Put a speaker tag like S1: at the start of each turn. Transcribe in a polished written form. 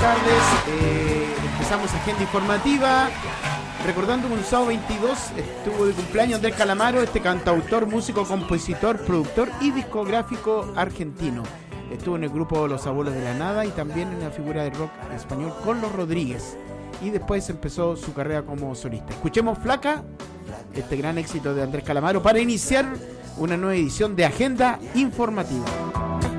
S1: tardes. Empezamos agenda informativa. Recordando que un sábado 22 estuvo de cumpleaños Andrés Calamaro, este cantautor, músico, compositor, productor y discográfico argentino. Estuvo en el grupo Los Abuelos de la Nada y también en la figura de rock español Carlos Rodríguez. Y después empezó su carrera como solista. Escuchemos Flaca, este gran éxito de Andrés Calamaro, para iniciar una nueva edición de Agenda Informativa.